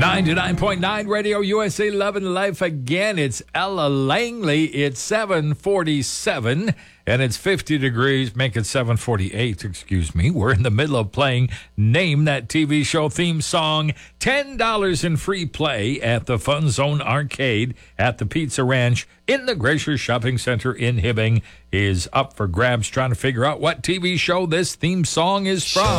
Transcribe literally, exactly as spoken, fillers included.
ninety-nine point nine Radio U S A Lovin' Life again. It's Ella Langley. It's seven forty-seven and it's fifty degrees. Make it seven forty-eight, excuse me. We're in the middle of playing Name That T V Show theme song. ten dollars in free play at the Fun Zone Arcade at the Pizza Ranch in the Glacier Shopping Center in Hibbing is up for grabs. Trying to figure out what T V show this theme song is from.